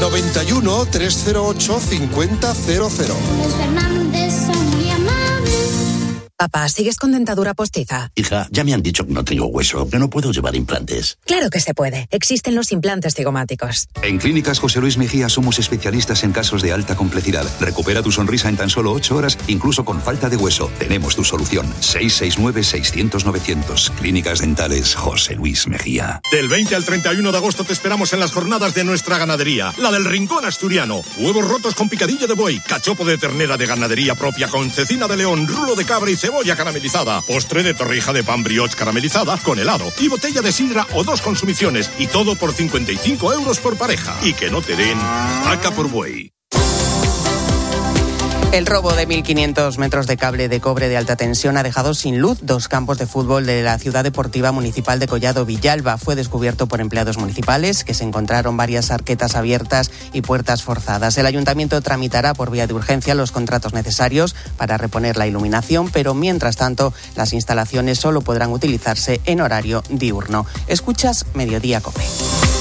91 308 5000. Papá, ¿sigues con dentadura postiza? Hija, ya me han dicho que no tengo hueso, que no puedo llevar implantes. Claro que se puede. Existen los implantes cigomáticos. En Clínicas José Luis Mejía somos especialistas en casos de alta complejidad. Recupera tu sonrisa en tan solo 8 horas, incluso con falta de hueso. Tenemos tu solución. 669-600-900. Clínicas Dentales José Luis Mejía. Del 20 al 31 de agosto te esperamos en las jornadas de nuestra ganadería, la del Rincón Asturiano. Huevos rotos con picadillo de buey, cachopo de ternera de ganadería propia con cecina de león, rulo de cabra y cebolla caramelizada, postre de torrija de pan brioche caramelizada con helado y botella de sidra o 2 consumiciones, y todo por 55 euros por pareja. Y que no te den vaca por buey. El robo de 1.500 metros de cable de cobre de alta tensión ha dejado sin luz 2 campos de fútbol de la Ciudad Deportiva Municipal de Collado Villalba. Fue descubierto por empleados municipales, que se encontraron varias arquetas abiertas y puertas forzadas. El ayuntamiento tramitará por vía de urgencia los contratos necesarios para reponer la iluminación, pero mientras tanto las instalaciones solo podrán utilizarse en horario diurno. Escuchas Mediodía COPE.